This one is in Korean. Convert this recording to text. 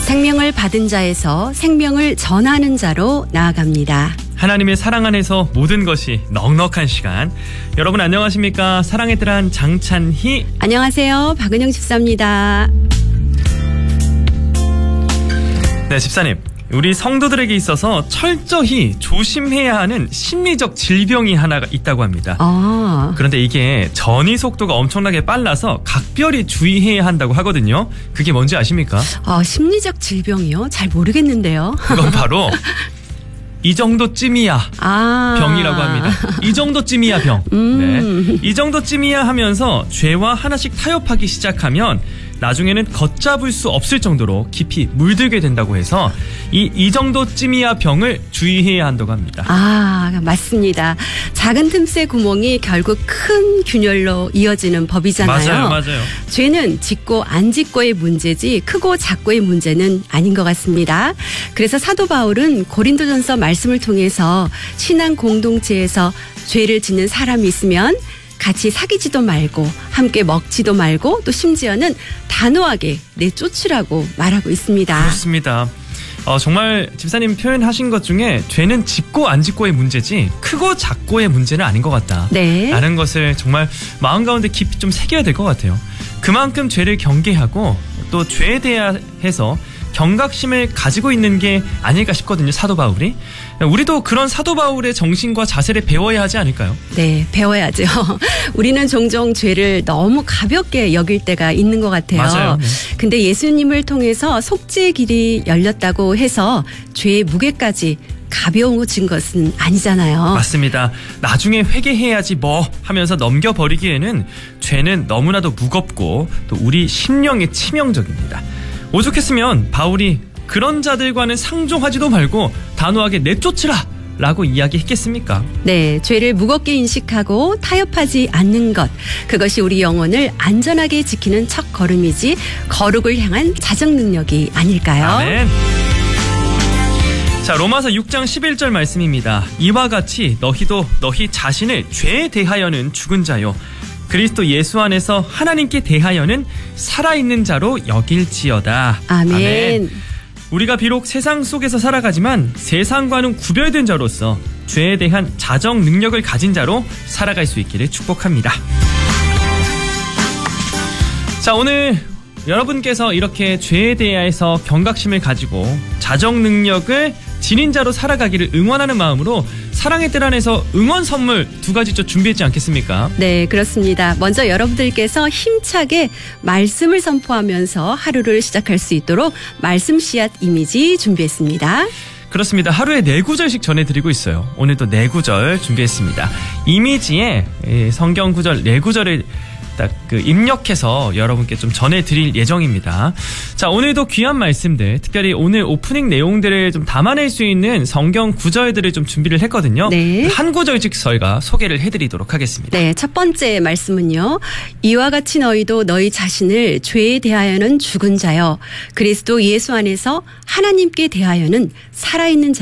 생명을 받은 자에서 생명을 전하는 자로 나아갑니다. 하나님의 사랑 안에서 모든 것이 넉넉한 시간. 여러분 안녕하십니까? 사랑의 딸 장찬희. 안녕하세요. 박은영 집사입니다. 네, 집사님. 우리 성도들에게 있어서 철저히 조심해야 하는 심리적 질병이 하나가 있다고 합니다. 그런데 이게 전이 속도가 엄청나게 빨라서 각별히 주의해야 한다고 하거든요. 그게 뭔지 아십니까? 심리적 질병이요? 잘 모르겠는데요. 그건 바로 이 정도쯤이야 병이라고 합니다. 이 정도쯤이야 병. 네. 이 정도쯤이야 하면서 죄와 하나씩 타협하기 시작하면 나중에는 걷잡을 수 없을 정도로 깊이 물들게 된다고 해서 이 정도쯤이야 병을 주의해야 한다고 합니다. 맞습니다. 작은 틈새 구멍이 결국 큰 균열로 이어지는 법이잖아요. 맞아요. 죄는 짓고 안 짓고의 문제지 크고 작고의 문제는 아닌 것 같습니다. 그래서 사도 바울은 고린도전서 말씀을 통해서 신앙 공동체에서 죄를 짓는 사람이 있으면 같이 사귀지도 말고 함께 먹지도 말고 또 심지어는 단호하게 내쫓으라고 말하고 있습니다. 그렇습니다. 정말 집사님 표현하신 것 중에 죄는 짓고 안 짓고의 문제지 크고 작고의 문제는 아닌 것 같다. 네. 라는 것을 정말 마음 가운데 깊이 좀 새겨야 될 것 같아요. 그만큼 죄를 경계하고 또 죄에 대해서 경각심을 가지고 있는 게 아닐까 싶거든요. 사도 바울이. 우리도 그런 사도 바울의 정신과 자세를 배워야 하지 않을까요? 네, 배워야죠. 우리는 종종 죄를 너무 가볍게 여길 때가 있는 것 같아요. 맞아요. 네. 근데 예수님을 통해서 속죄의 길이 열렸다고 해서 죄의 무게까지 가벼워진 것은 아니잖아요. 맞습니다. 나중에 회개해야지 뭐 하면서 넘겨버리기에는 죄는 너무나도 무겁고 또 우리 심령에 치명적입니다. 오죽했으면 바울이 그런 자들과는 상종하지도 말고 단호하게 내쫓으라 라고 이야기했겠습니까? 네, 죄를 무겁게 인식하고 타협하지 않는 것, 그것이 우리 영혼을 안전하게 지키는 첫 걸음이지 거룩을 향한 자정 능력이 아닐까요? 아멘. 자, 로마서 6장 11절 말씀입니다. 이와 같이 너희도 너희 자신을 죄에 대하여는 죽은 자요 그리스도 예수 안에서 하나님께 대하여는 살아있는 자로 여길지어다. 아멘. 우리가 비록 세상 속에서 살아가지만 세상과는 구별된 자로서 죄에 대한 자정 능력을 가진 자로 살아갈 수 있기를 축복합니다. 자, 오늘 여러분께서 이렇게 죄에 대해서 경각심을 가지고 자정 능력을 지닌 자로 살아가기를 응원하는 마음으로 사랑의 뜰 안에서 응원 선물 2가지 준비했지 않겠습니까? 네, 그렇습니다. 먼저 여러분들께서 힘차게 말씀을 선포하면서 하루를 시작할 수 있도록 말씀 씨앗 이미지 준비했습니다. 그렇습니다. 하루에 4구절씩 전해드리고 있어요. 오늘도 4구절 준비했습니다. 이미지에 성경 구절 4구절을 딱 입력해서 여러분께 좀 전해드릴 예정입니다. 자, 오늘도 귀한 말씀들, 특별히 오늘 오프닝 내용들을 좀 담아낼 수 있는 성경 구절들을 좀 준비를 했거든요. 네. 한 구절씩 저희가 소개를 해드리도록 하겠습니다. 네, 첫 번째 말씀은요. 이와 같이 너희도 너희 자신을 죄에 대하여는 죽은 자여 그리스도 예수 안에서 하나님께 대하여는 살아있는 자